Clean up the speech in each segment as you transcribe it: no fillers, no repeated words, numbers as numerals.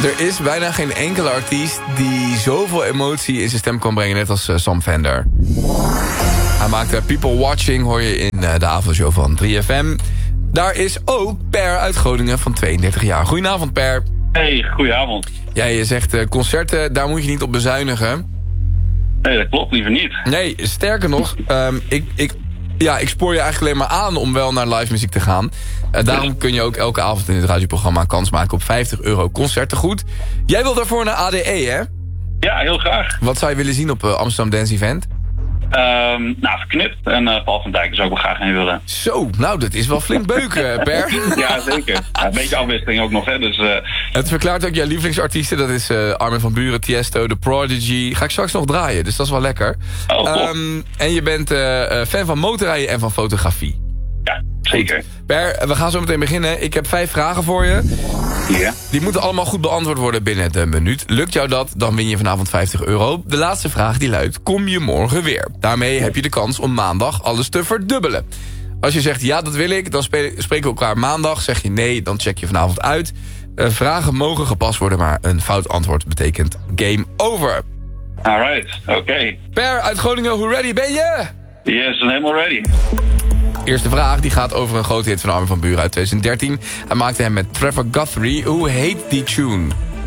Er is bijna geen enkele artiest die zoveel emotie in zijn stem kan brengen, net als Sam Fender. Hij maakte People Watching, hoor je in de avondshow van 3FM. Daar is ook Per uit Groningen van 32 jaar. Goedenavond, Per. Hey, goedenavond. Jij zegt concerten, daar moet je niet op bezuinigen. Nee, dat klopt, liever niet. Nee, sterker nog, ik spoor je eigenlijk alleen maar aan om wel naar live muziek te gaan. Daarom kun je ook elke avond in het radioprogramma kans maken op €50 concertengoed. Jij wilt daarvoor naar ADE, hè? Ja, heel graag. Wat zou je willen zien op Amsterdam Dance Event? Verknipt en Paul van Dijk zou ik wel graag heen willen. Zo, nou, dat is wel flink beuken, Per. Ja, zeker. Ja, een beetje afwisseling ook nog, hè. Dus, Het verklaart ook jouw lievelingsartiesten. Dat is Armin van Buuren, Tiesto, The Prodigy. Ga ik straks nog draaien, dus dat is wel lekker. En je bent fan van motorrijden en van fotografie. Ja, zeker. Per, we gaan zo meteen beginnen. Ik heb 5 vragen voor je. Ja. Die moeten allemaal goed beantwoord worden binnen de minuut. Lukt jou dat, dan win je vanavond €50. De laatste vraag die luidt, kom je morgen weer? Daarmee heb je de kans om maandag alles te verdubbelen. Als je zegt ja, dat wil ik, dan spreken we elkaar maandag. Zeg je nee, dan check je vanavond uit. Vragen mogen gepast worden, maar een fout antwoord betekent game over. Alright, oké. Per uit Groningen, hoe ready ben je? Yes, I'm helemaal ready. Eerste vraag, die gaat over een grote hit van Armin van Buuren uit 2013. Hij maakte hem met Trevor Guthrie. Hoe heet die tune?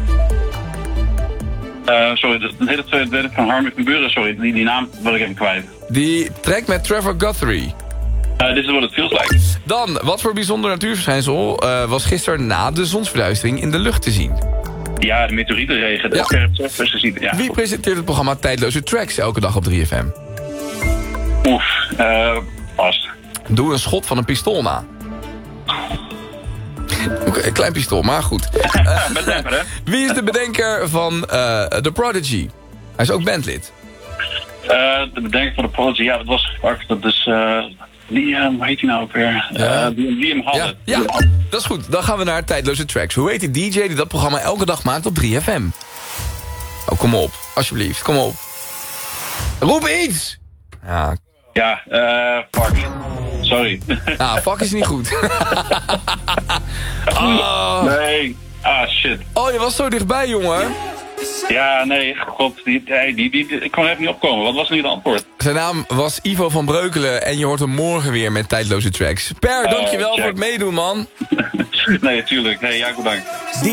Sorry, de hele tweede van Armin van Buuren, sorry, die naam wil ik even kwijt. Die track met Trevor Guthrie. This is what it feels like. Dan, wat voor bijzonder natuurverschijnsel was gisteren na de zonsverduistering in de lucht te zien? Ja, de meteorietenregen, de scherpsurfers gezien. Ja. Wie presenteert het programma Tijdloze Tracks elke dag op 3FM? Pas. Doe een schot van een pistool na. Oké, een klein pistool, maar goed. Bedenker, hè? Wie is de bedenker van The Prodigy? Hij is ook bandlid. De bedenker van The Prodigy, ja, dat was dat is Liam, hoe heet hij nou ook weer? Liam Howlett. Ja, dat is goed. Dan gaan we naar Tijdloze Tracks. Hoe heet die DJ die dat programma elke dag maakt op 3FM? Oh, kom op. Alsjeblieft, kom op. Roep iets! Ja, fuck. Sorry. Fuck is niet goed. Nee. Shit. Oh, je was zo dichtbij, jongen. Ja, nee, god, ik kon er even niet opkomen. Wat was nu het antwoord? Zijn naam was Ivo van Breukelen en je hoort hem morgen weer met Tijdloze Tracks. Per, dankjewel voor het meedoen, man. Nee, tuurlijk. Nee, ja, bedankt.